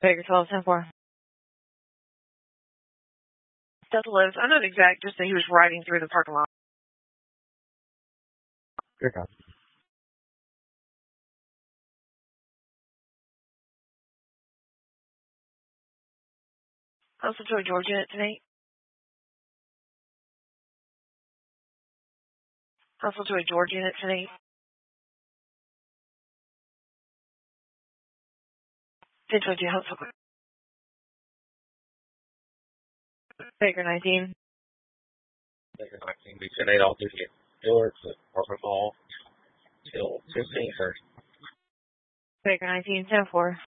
Baker 12-10-4. Delta lives. I know the exact, just that he was riding through the parking lot. Here it comes. Also to a Georgia unit tonight. Also to a Georgia unit tonight. Central Jail. Baker 19. Baker 19, be 10-8, all duty at Stewart's at Parker Hall till 15:30. Baker 19-10-4.